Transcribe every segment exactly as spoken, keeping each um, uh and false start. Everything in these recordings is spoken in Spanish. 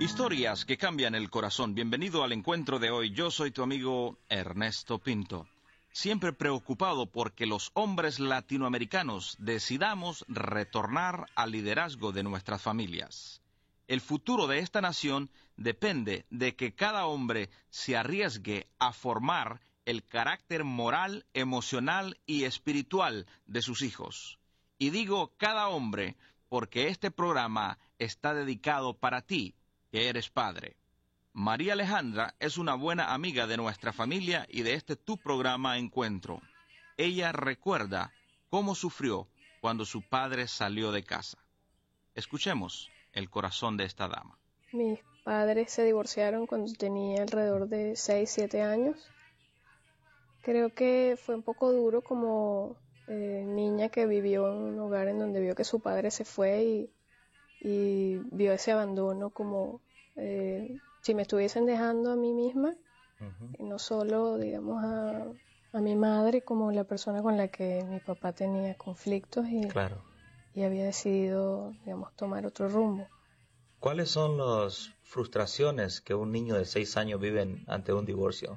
Historias que cambian el corazón. Bienvenido al encuentro de hoy. Yo soy tu amigo Ernesto Pinto. Siempre preocupado porque los hombres latinoamericanos decidamos retornar al liderazgo de nuestras familias. El futuro de esta nación depende de que cada hombre se arriesgue a formar el carácter moral, emocional y espiritual de sus hijos. Y digo cada hombre porque este programa está dedicado para ti, que eres padre. María Alejandra es una buena amiga de nuestra familia y de este tu programa Encuentro. Ella recuerda cómo sufrió cuando su padre salió de casa. Escuchemos el corazón de esta dama. Mis padres se divorciaron cuando tenía alrededor de seis, siete años. Creo que fue un poco duro como eh, niña que vivió en un hogar en donde vio que su padre se fue y y vio ese abandono como eh, si me estuviesen dejando a mí misma, uh-huh. y no solo, digamos, a, a mi madre como la persona con la que mi papá tenía conflictos y, claro. y había decidido, digamos, tomar otro rumbo. ¿Cuáles son las frustraciones que un niño de seis años vive ante un divorcio?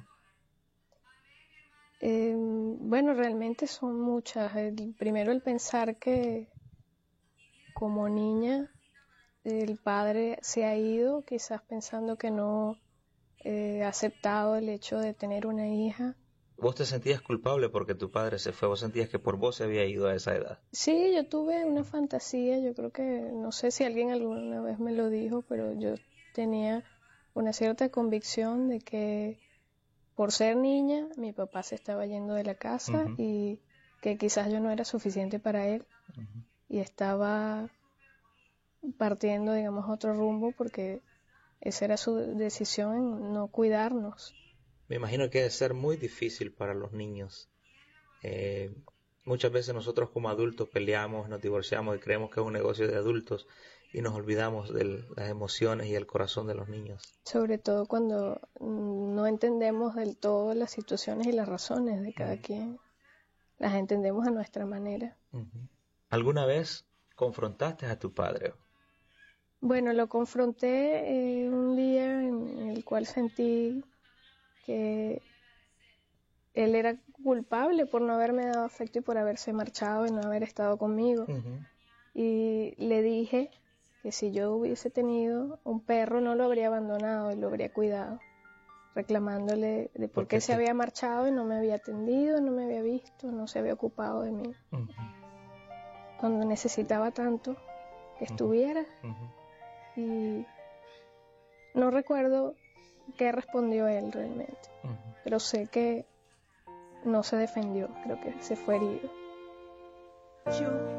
Eh, bueno, realmente son muchas. El, primero, el pensar que como niña el padre se ha ido, quizás pensando que no eh, ha aceptado el hecho de tener una hija. ¿Vos te sentías culpable porque tu padre se fue? ¿Vos sentías que por vos se había ido a esa edad? Sí, yo tuve una fantasía, yo creo que, no sé si alguien alguna vez me lo dijo, pero yo tenía una cierta convicción de que por ser niña mi papá se estaba yendo de la casa, uh-huh. y que quizás yo no era suficiente para él, uh-huh. y estaba partiendo, digamos, otro rumbo porque esa era su decisión en no cuidarnos. Me imagino que debe ser muy difícil para los niños. Eh, muchas veces nosotros como adultos peleamos, nos divorciamos y creemos que es un negocio de adultos y nos olvidamos de las emociones y el corazón de los niños. Sobre todo cuando no entendemos del todo las situaciones y las razones de cada uh-huh. quien. Las entendemos a nuestra manera. Uh-huh. ¿Alguna vez confrontaste a tu padre? Bueno, lo confronté eh, un día en el cual sentí que él era culpable por no haberme dado afecto y por haberse marchado y no haber estado conmigo. Uh-huh. Y le dije que si yo hubiese tenido un perro no lo habría abandonado y lo habría cuidado, reclamándole de por, ¿Por qué, qué se te... había marchado y no me había atendido, no me había visto, no se había ocupado de mí. Uh-huh. Cuando necesitaba tanto que estuviera. Uh-huh. Y no recuerdo qué respondió él realmente, uh-huh. pero sé que no se defendió, creo que se fue herido. Yo